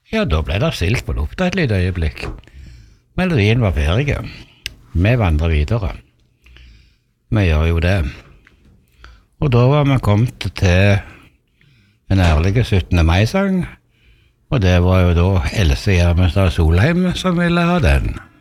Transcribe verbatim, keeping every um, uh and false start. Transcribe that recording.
Ja, da ble det stilt på lufta et lite øyeblikk. Melodien var ferdig. Vi vandrer videre. Vi gjør jo det. Og da var vi kommet til en ærlig syttende mai-sang, og det var jo da Else Gjermestad Solheim som ville ha den.